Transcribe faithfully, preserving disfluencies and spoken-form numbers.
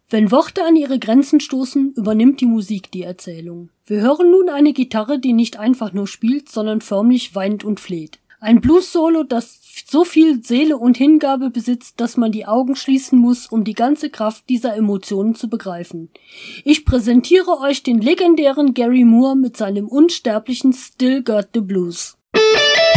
Wenn Worte an ihre Grenzen stoßen, übernimmt die Musik die Erzählung. Wir hören nun eine Gitarre, die nicht einfach nur spielt, sondern förmlich weint und fleht. Ein Blues-Solo, das so viel Seele und Hingabe besitzt, dass man die Augen schließen muss, um die ganze Kraft dieser Emotionen zu begreifen. Ich präsentiere euch den legendären Gary Moore mit seinem unsterblichen Still Got the Blues.